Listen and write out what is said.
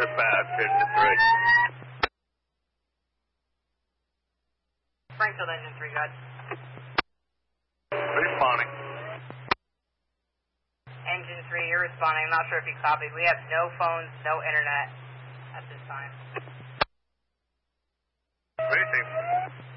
Dispatch, engine 3. Springfield engine 3, guys. Responding. Engine 3, you're responding. I'm not sure if you copied. We have no phones, no internet at this time. Racing.